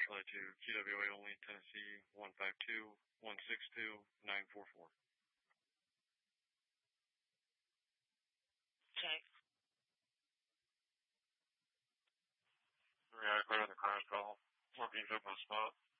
flight to TWA only, Tennessee 152-162-944. Check. Yeah, clear the crash call. We're being up on the spot.